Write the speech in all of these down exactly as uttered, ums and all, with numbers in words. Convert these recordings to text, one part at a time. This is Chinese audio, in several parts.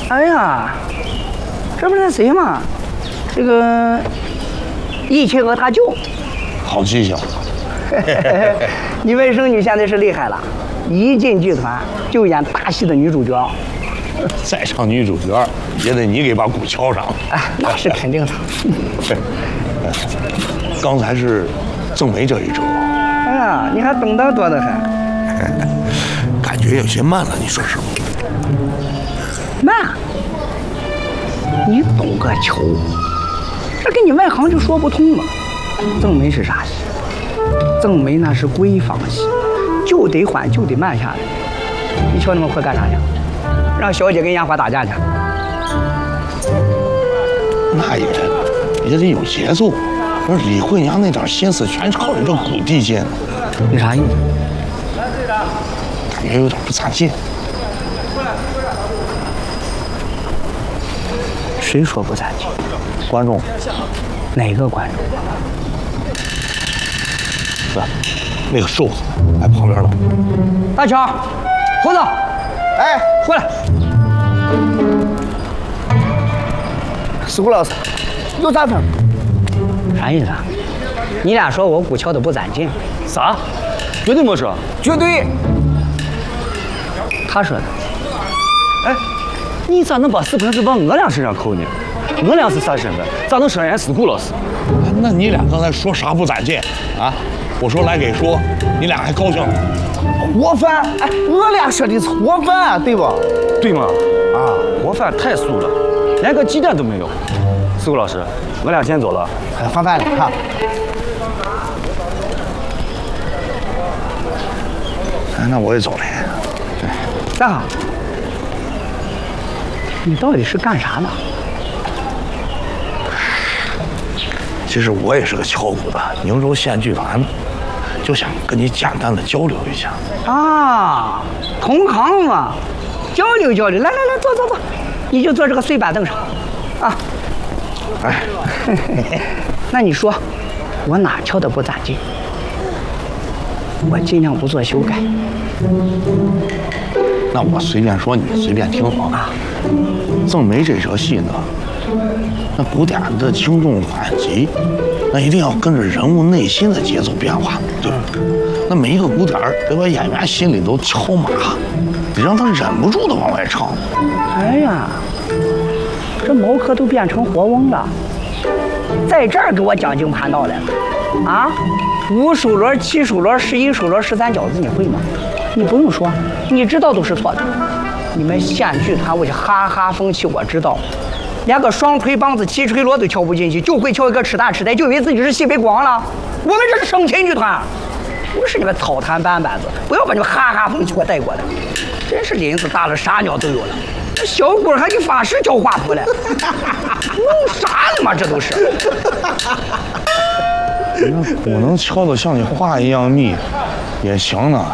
哎呀，这不是谁吗？这个一起和他舅。 好记性。 你外甥女现在是厉害了，一进剧团就演大戏的女主角。 再上女主角，也得你给把鼓敲上。 哎，那是肯定的。 刚才是郑梅这一折。 哎呀，你还懂得多得很。 感觉有些慢了，你说是不？ 慢？你懂个球！这跟你外行就说不通了。郑梅是啥戏？郑梅那是闺房戏，就得缓，就得慢下来。你瞧你们会干啥去？让小姐跟烟花打架去？ 那也也得有节奏。这李慧娘那点心思全靠着这鼓地界呢。 你啥意思？ 感觉有点不咋劲。 谁说不咋劲？ 观众。 哪个观众？ 是那个瘦子，哎，旁边的。 大强，猴子，哎，过来。石虎老师，有咋分？啥意思啊？你俩说我鼓敲的不攒劲？ 啥？绝对没说。 绝对。他说的。 哎，你咋能把视频是往我俩身上扣呢？我俩是啥身份？咋能说人家石虎老师？ 那你俩刚才说啥不攒劲啊？我说来给说，你俩还高兴？ 活饭，哎，我俩说的是活饭，对吧？ 对吗？啊，活饭太素了，连个鸡蛋都没有。石虎老师，我俩先走了。 哎，放饭了哈。 哎，那我也走了。 大好，你到底是干啥的？ 其实我也是个敲鼓的，宁州县剧团，就想跟你简单的交流一下。 啊，同行嘛，交流交流。来来来，坐坐坐，你就坐这个碎板凳上，啊。 哎， 那你说，我哪敲的不咋劲？我尽量不做修改。 那我随便说，你随便听啊。郑梅这折戏呢，那鼓点的轻重缓急，那一定要跟着人物内心的节奏变化，对吧？那每一个鼓点得把演员心里都敲麻，得让他忍不住的往外唱。 哎呀，这毛科都变成活翁了，在这儿给我讲经盘道来了啊！五数轮、七数轮、十一数轮、十三饺子，你会吗？你不用说，你知道都是错的。你们县剧团我就哈哈风气，我知道，连个双腿梆子、七锤锣都敲不进去，就会敲一个吃大吃呆，就以为自己是西北光了。我们这是省亲剧团，不是你们草台班班子，不要把你们哈哈风气给我带过来。真是林子大了，啥鸟都有了。这小鬼还给法师教画谱嘞，弄啥呢嘛？这都是。 那鼓能敲得像你话一样密，也行呢。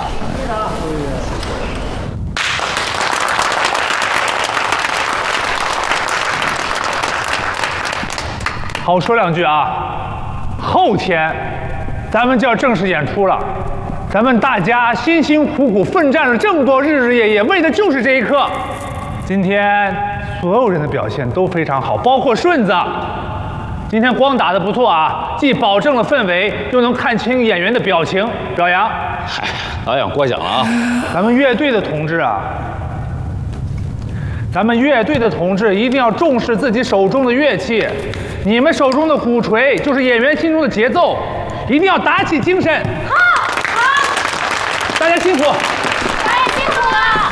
好，说两句啊。后天咱们就要正式演出了，咱们大家辛辛苦苦奋战了这么多日日夜夜，为的就是这一刻。今天所有人的表现都非常好，包括顺子。今天光打得不错啊，既保证了氛围，又能看清演员的表情，表扬。 嗨，导演过奖了啊！ 咱们乐队的同志啊，咱们乐队的同志一定要重视自己手中的乐器，你们手中的鼓槌就是演员心中的节奏，一定要打起精神。 好，好， 大家辛苦， 大家辛苦了。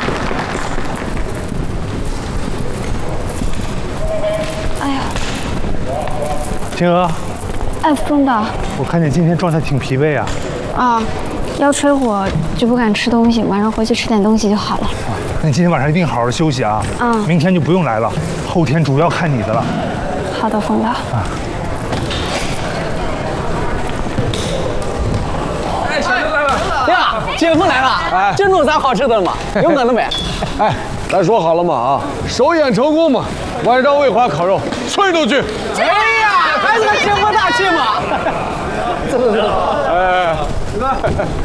哎呀， 青娥， 哎，风导， 我看你今天状态挺疲惫啊。 啊，腰吹火就不敢吃东西，晚上回去吃点东西就好了。 啊，那你今天晚上一定好好休息啊。 嗯， 明天就不用来了，后天主要看你的了。 好的，风导。啊。 哎，小刘来了。呀，姐夫来了。哎，真弄啥好吃的了吗？有我的没？ 哎，咱说好了嘛啊，首演成功嘛，晚上魏华烤肉，催出去。 哎呀，还是个姐夫大气嘛。走走走。哎。